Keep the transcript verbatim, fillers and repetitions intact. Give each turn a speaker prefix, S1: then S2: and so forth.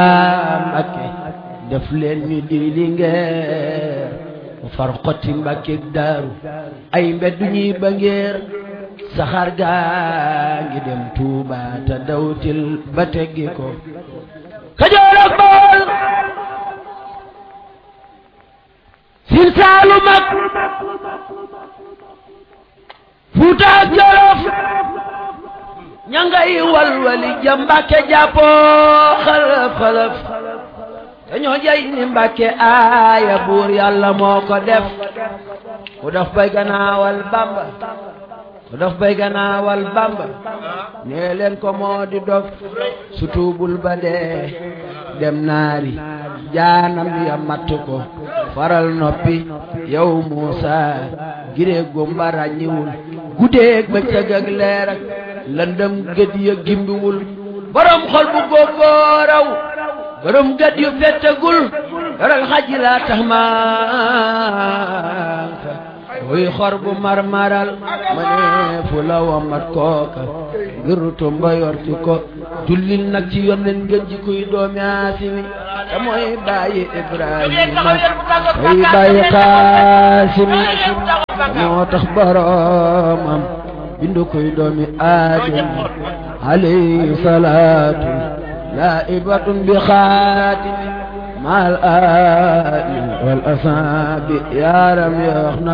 S1: Mbakke def leen ñu di Lingeer mu far xotti Mbakke Daaru ay mbedd ñuy ba ngeer saxaar gaa ngi dem Tuuba te dawtil ba teggi ko Kajoor ak Bawol Siin Saalum ak Fuuta ak Jolof ña ngay walwali ja Mbàkke jàppoo xalaf xalaf te ñoo jay ni Mbàkke aaya buur yàlla moo ko def ku def bay ganaawal Bamba ku def bay ganaawal Bamba nee leen ko moo di dof su tuubul ba dee dem naari jaanam ya matt ko faral noppi yow Muusa giree gumba ràññiwul guddeeg bëccëg ak leer ak lëndëm gët ya gimbiwul borom xol bu góogóoraw borom gët yu fettagul yoral xaji laa tax maanka wuy xor bu marmaral ma ne fu la womat kooka ngir tumba yorti ko jullil nag ci yonen ngeen ji kuy doomi Aasimi te mooy bàyyi Ibrahima mooy bàyyi Qaasimi moo tax boromam bindu koy doomi Aadama alayhi salaatu laa'ibatun bi xaatimi maal aali wal asaabi yaaram ya wax na